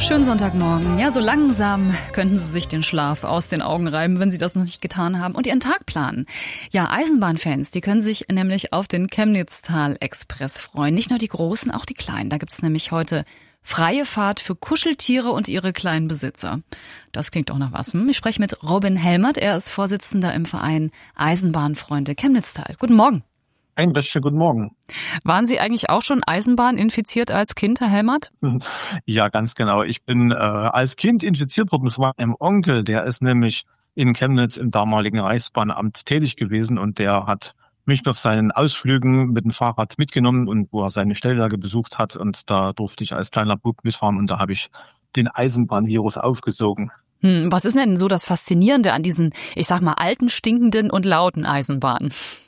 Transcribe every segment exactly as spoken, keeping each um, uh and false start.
Schönen Sonntagmorgen. Ja, so langsam könnten Sie sich den Schlaf aus den Augen reiben, wenn Sie das noch nicht getan haben, und Ihren Tag planen. Ja, Eisenbahnfans, die können sich nämlich auf den Chemnitztal-Express freuen. Nicht nur die Großen, auch die Kleinen. Da gibt's nämlich heute freie Fahrt für Kuscheltiere und ihre kleinen Besitzer. Das klingt doch nach was. Ich spreche mit Robin Helmert. Er ist Vorsitzender im Verein Eisenbahnfreunde Chemnitztal. Guten Morgen. Einen recht schönen guten Morgen. Waren Sie eigentlich auch schon Eisenbahn infiziert als Kind, Herr Helmert? Ja, ganz genau. Ich bin äh, als Kind infiziert worden von meinem Onkel. Der ist nämlich in Chemnitz im damaligen Reichsbahnamt tätig gewesen und der hat mich auf seinen Ausflügen mit dem Fahrrad mitgenommen und wo er seine Stellwerke besucht hat. Und da durfte ich als kleiner Bub mitfahren und da habe ich den Eisenbahnvirus aufgesogen. Hm, was ist denn so das Faszinierende an diesen, ich sag mal, alten, stinkenden und lauten Eisenbahnen?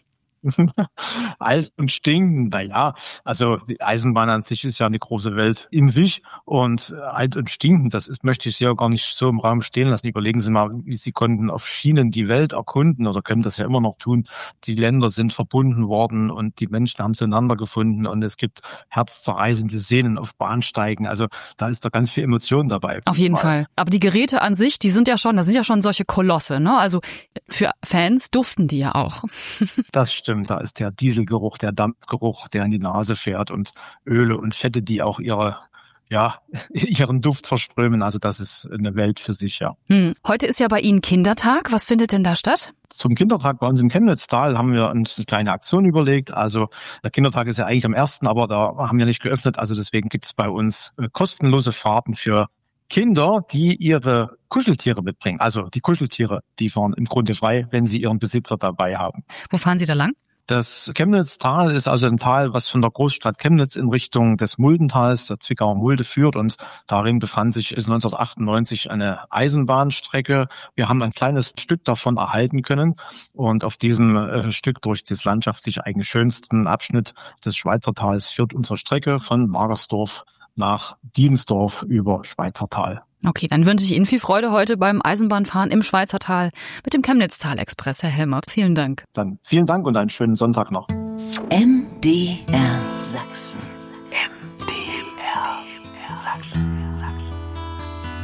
Alt und stinkend, naja, also die Eisenbahn an sich ist ja eine große Welt in sich und alt und stinkend, das ist, möchte ich ja gar nicht so im Raum stehen lassen. Überlegen Sie mal, wie Sie konnten auf Schienen die Welt erkunden oder können das ja immer noch tun. Die Länder sind verbunden worden und die Menschen haben zueinander gefunden und es gibt herzzerreißende Szenen auf Bahnsteigen. Also da ist da ganz viel Emotion dabei. Auf jeden Fall. Aber die Geräte an sich, die sind ja schon, das sind ja schon solche Kolosse, ne? Also für Fans duften die ja auch. Das stimmt. Da ist der Dieselgeruch, der Dampfgeruch, der in die Nase fährt und Öle und Fette, die auch ihre, ja, ihren Duft verströmen. Also das ist eine Welt für sich, ja. Hm. Heute ist ja bei Ihnen Kindertag. Was findet denn da statt? Zum Kindertag bei uns im Chemnitztal haben wir uns eine kleine Aktion überlegt. Also der Kindertag ist ja eigentlich am ersten, aber da haben wir nicht geöffnet. Also deswegen gibt es bei uns kostenlose Fahrten für Kinder, die ihre Kuscheltiere mitbringen. Also die Kuscheltiere, die fahren im Grunde frei, wenn sie ihren Besitzer dabei haben. Wo fahren Sie da lang? Das Chemnitztal ist also ein Tal, was von der Großstadt Chemnitz in Richtung des Muldentals, der Zwickauer Mulde, führt. Und darin befand sich bis neunzehnhundertachtundneunzig eine Eisenbahnstrecke. Wir haben ein kleines Stück davon erhalten können. Und auf diesem äh, Stück durch das landschaftlich eigentlich schönsten Abschnitt des Schweizertals führt unsere Strecke von Magersdorf nach Diensdorf über Schweizertal. Okay, dann wünsche ich Ihnen viel Freude heute beim Eisenbahnfahren im Schweizertal mit dem Chemnitztal-Express, Herr Helmert. Vielen Dank. Dann vielen Dank und einen schönen Sonntag noch. M D R Sachsen. M D R Sachsen.